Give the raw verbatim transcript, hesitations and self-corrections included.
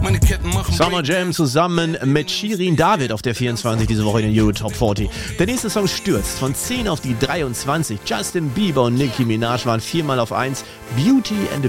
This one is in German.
Meine Ketten machen Summer Jam zusammen mit Shirin David auf der vierundzwanzig diese Woche in den Euro Top vierzig. Der nächste Song stürzt von zehn auf die dreiundzwanzig. Justin Bieber und Nicki Minaj waren viermal auf eins. Beauty and the